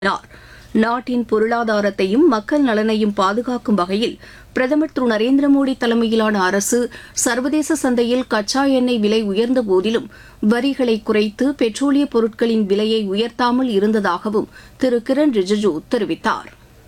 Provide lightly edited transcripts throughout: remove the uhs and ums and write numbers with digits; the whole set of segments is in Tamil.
கூறினார். நாட்டின் பொருளாதாரத்தையும் மக்கள் நலனையும் பாதுகாக்கும் வகையில் பிரதமர் திரு நரேந்திர மோடி தலைமையிலான அரசு சர்வதேச சந்தையில் கச்சா எண்ணெய் விலை உயர்ந்த போதிலும் வரிகளை குறைத்து பெட்ரோலிய பொருட்களின் விலையை உயர்த்தாமல் இருந்ததாகவும் திரு கிரண் ரிஜிஜூ தெரிவித்தார்.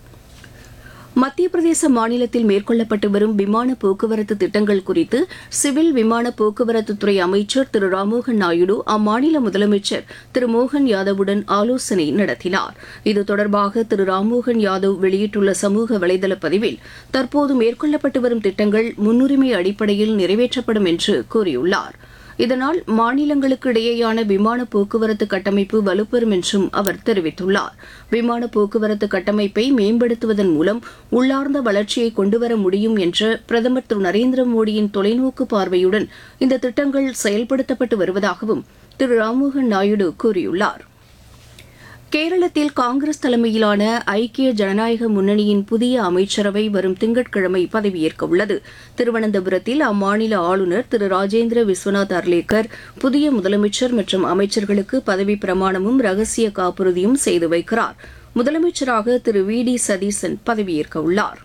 மத்திய பிரதேச மாநிலத்தில் மேற்கொள்ளப்பட்டு வரும் விமான போக்குவரத்து திட்டங்கள் குறித்து சிவில் விமான போக்குவரத்துத்துறை அமைச்சர் திரு ராம்மோகன் நாயுடு அம்மாநில முதலமைச்சர் திரு மோகன் யாதவுடன் ஆலோசனை நடத்தினார். இது தொடர்பாக திரு ராம்மோகன் யாதவ் வெளியிட்டுள்ள சமூக வலைதள பதிவில் தற்போது மேற்கொள்ளப்பட்டு வரும் திட்டங்கள் முன்னுரிமை அடிப்படையில் நிறைவேற்றப்படும் என்று கூறியுள்ளார். இதனால் மாநிலங்களுக்கு இடையேயான விமான போக்குவரத்து கட்டமைப்பு வலுப்பெறும் என்றும் அவர் தெரிவித்துள்ளார். விமான போக்குவரத்து கட்டமைப்பை மேம்படுத்துவதன் மூலம் உள்ளார்ந்த வளர்ச்சியை கொண்டுவர முடியும் என்ற பிரதமர் திரு நரேந்திர மோடியின் தொலைநோக்கு பார்வையுடன் இந்த திட்டங்கள் செயல்படுத்தப்பட்டு வருவதாகவும் திரு ராம்மோகன் நாயுடு கூறியுள்ளார். கேரளத்தில் காங்கிரஸ் தலைமையிலான ஐக்கிய ஜனநாயக முன்னணியின் புதிய அமைச்சரவை வரும் திங்கட்கிழமை பதவியேற்க உள்ளது. திருவனந்தபுரத்தில் அம்மாநில ஆளுநர் திரு ராஜேந்திர விஸ்வநாத் அர்லேக்கர் புதிய முதலமைச்சர் மற்றும் அமைச்சர்களுக்கு பதவி பிரமாணமும் ரகசிய காப்புறுதியும் செய்து வைக்கிறார். முதலமைச்சராக திரு வி டி சதீசன் பதவியேற்க உள்ளார்.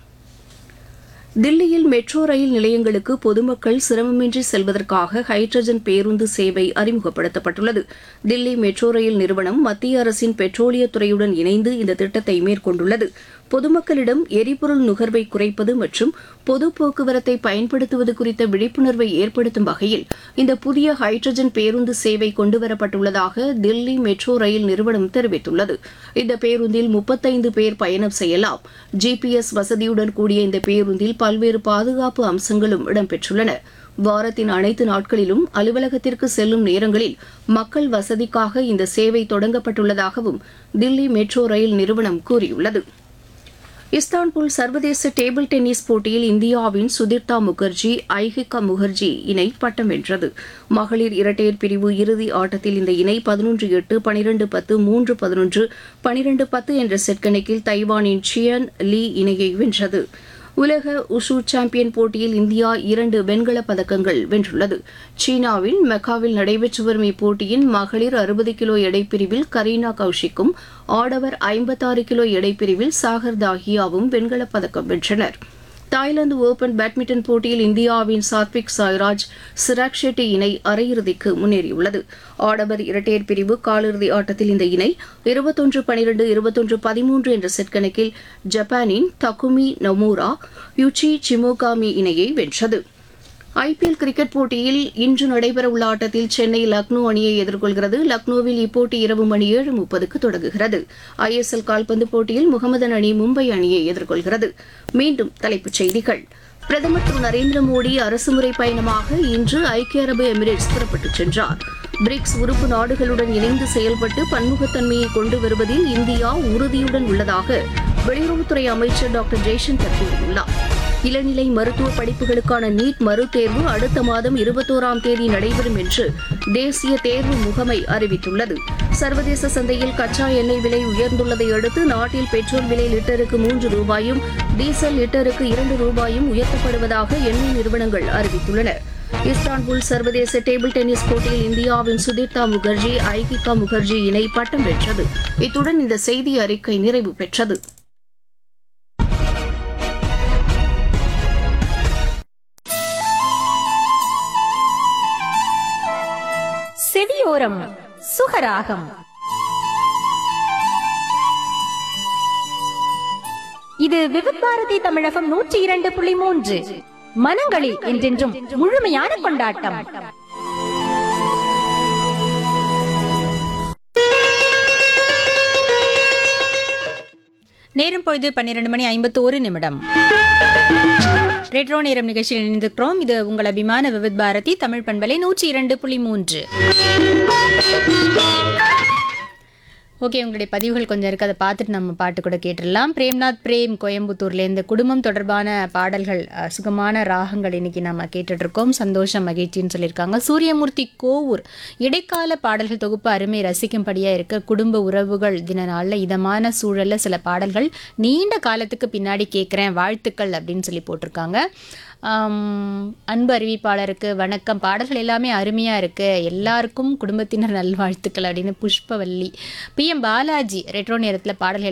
தில்லியில் மெட்ரோ ரயில் நிலையங்களுக்கு பொதுமக்கள் சிரமமின்றி செல்வதற்காக ஹைட்ரஜன் பேருந்து சேவை அறிமுகப்படுத்தப்பட்டுள்ளது. தில்லி மெட்ரோ ரயில் நிறுவனம் மத்திய அரசின் பெட்ரோலியத்துறையுடன் இணைந்து இந்த திட்டத்தை மேற்கொண்டுள்ளது. பொதுமக்களிடம் எரிபொருள் நுகர்வை குறைப்பது மற்றும் பொது போக்குவரத்தை பயன்படுத்துவது குறித்த விழிப்புணர்வை ஏற்படுத்தும் வகையில் இந்த புதிய ஹைட்ரஜன் பேருந்து சேவை கொண்டுவரப்பட்டுள்ளதாக தில்லி மெட்ரோ ரயில் நிறுவனம் தெரிவித்துள்ளது. இந்த பேருந்தில் 35 பேர் பயணம் செய்யலாம். GPS வசதியுடன் கூடிய இந்த பேருந்தில் பல்வேறு பாதுகாப்பு அம்சங்களும் இடம்பெற்றுள்ளன. வாரத்தின் அனைத்து நாட்களிலும் அலுவலகத்திற்கு செல்லும் நேரங்களில் மக்கள் வசதிக்காக இந்த சேவை தொடங்கப்பட்டுள்ளதாகவும் தில்லி மெட்ரோ ரயில் நிறுவனம் கூறியுள்ளது. இஸ்தான்புல் சர்வதேச டேபிள் டென்னிஸ் போட்டியில் இந்தியாவின் சுதிர்தா முகர்ஜி ஐஹிகா முகர்ஜி இணை பட்டம் வென்றது. மகளிர் இரட்டையர் பிரிவு இறுதி ஆட்டத்தில் இந்த இணை 11-8, 12-10, 3-11, 12-10 என்ற செட் கணக்கில் தைவானின் சியன் லீ இணையை வென்றது. உலக உஷு சாம்பியன் போட்டியில் இந்தியா 2 வெண்கலப் பதக்கங்கள் வென்றுள்ளது. சீனாவின் மெக்காவில் நடைபெற்று வரும் இப்போட்டியின் மகளிர் 60 கிலோ எடைப்பிரிவில் கரீனா கௌஷிக்கும் ஆடவர் 56 கிலோ எடைப்பிரிவில் சாகர் தாஹியாவும் வெண்கலப் பதக்கம் வென்றனர். தாய்லாந்து ஓபன் பேட்மிண்டன் போட்டியில் இந்தியாவின் சாத்விக் சாய்ராஜ் சிராக் ஷெட்டி இணை அரையிறுதிக்கு முன்னேறியுள்ளது. ஆடவர் இரட்டையர் பிரிவு காலிறுதி ஆட்டத்தில் இந்த இணை 21-12, 21-13 என்ற செட் கணக்கில் ஜப்பானின் தகுமி நொமூரா யுச்சி சிமோகாமி இணையை வென்றது. IPL கிரிக்கெட் போட்டியில் இன்று நடைபெறவுள்ள ஆட்டத்தில் சென்னை லக்னோ அணியை எதிர்கொள்கிறது. லக்னோவில் இப்போட்டி இரவு மணி 7:30க்கு தொடங்குகிறது. ISL கால்பந்து போட்டியில் முகமதன் அணி மும்பை அணியை எதிர்கொள்கிறது. மீண்டும் தலைப்புச் செய்திகள். பிரதமர் திரு நரேந்திர மோடி அரசுமுறை பயணமாக இன்று ஐக்கிய அரபு எமிரேட்ஸ் புறப்பட்டுச் சென்றார். பிரிக்ஸ் உறுப்பு நாடுகளுடன் இணைந்து செயல்பட்டு பன்முகத்தன்மையை கொண்டு வருவதில் இந்தியா உறுதியுடன் உள்ளதாக வெளியுறவுத்துறை அமைச்சர் டாக்டர் ஜெய்சங்கர் கூறியுள்ளார். இளநிலை மருத்துவ படிப்புகளுக்கான நீட் மறுதேர்வு அடுத்த மாதம் 21ஆம் தேதி நடைபெறும் என்று தேசிய தேர்வு முகமை அறிவித்துள்ளது. சர்வதேச சந்தையில் கச்சா எண்ணெய் விலை உயர்ந்துள்ளதை அடுத்து நாட்டில் பெட்ரோல் விலை லிட்டருக்கு 3 ரூபாயும் டீசல் லிட்டருக்கு 2 ரூபாயும் உயர்த்தப்படுவதாக எண்ணெய் நிறுவனங்கள் அறிவித்துள்ளன. இஸ்தான்புல் சர்வதேச டேபிள் டென்னிஸ் போட்டியில் இந்தியாவின் சுதிர்தா முகர்ஜி ஐஹிகா முகர்ஜி இணை பட்டம் வென்றது. இத்துடன் இந்த செய்தி அறிக்கை நிறைவு பெற்றது. செவியோரம் சுகராகம். இது விவித் பாரதி தமிழகம் 102.3 மனங்களில் என்றென்றும் முழுமையான கொண்டாட்டம். நேரம் பொழுது 12:51. ரெட்ரோ நேரம் நிகழ்ச்சியில் இணைந்திருக்கிறோம். இது உங்கள் அபிமான விவித் பாரதி தமிழ் பண்பலை 102.3. ஓகே, உங்களுடைய பதிவுகள் கொஞ்சம் இருக்குது, அதை பார்த்துட்டு நம்ம பாட்டு கூட கேட்டுடலாம். பிரேம்நாத் பிரேம் கோயம்புத்தூர்லேருந்து குடும்பம் தொடர்பான பாடல்கள், சுகமான ராகங்கள் இன்னைக்கு நம்ம கேட்டுட்ருக்கோம். சந்தோஷம் மகிழ்ச்சின்னு சொல்லியிருக்காங்க. சூரியமூர்த்தி கோவூர் இடைக்கால பாடல்கள் தொகுப்பு அருமை ரசிக்கும்படியாக இருக்க குடும்ப உறவுகள் தின நாளில் இதமான சூழலில் சில பாடல்கள் நீண்ட காலத்துக்கு பின்னாடி கேட்குறேன் வாழ்த்துக்கள் அப்படின்னு சொல்லி போட்டிருக்காங்க. அன்பு அறிவிப்பாளருக்கு வணக்கம், பாடல்கள் எல்லாமே அருமையாக இருக்குது, எல்லாருக்கும் குடும்பத்தினர் நல்வாழ்த்துக்கள் அப்படின்னு புஷ்பவல்லி. PM பாலாஜி ரெட்ரோ நேரத்தில் பாடல்கள்